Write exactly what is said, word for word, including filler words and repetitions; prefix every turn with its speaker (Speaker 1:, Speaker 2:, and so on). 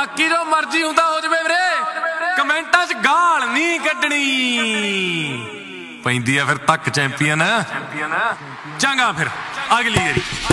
Speaker 1: ਬਾਕੀ ਜੋ ਮਰਜ਼ੀ ਹੁੰਦਾ ਹੋ ਜਵੇ ਵੀਰੇ, ਕਮੈਂਟਾਂ 'ਚ ਗਾਲ ਨਹੀਂ ਕੱਢਣੀ ਪੈਂਦੀ ਆ ਫਿਰ ਤੱਕ ਚੈਂਪੀਅਨ। ਚੰਗਾ ਫਿਰ ਅਗਲੀ ਵਾਰੀ।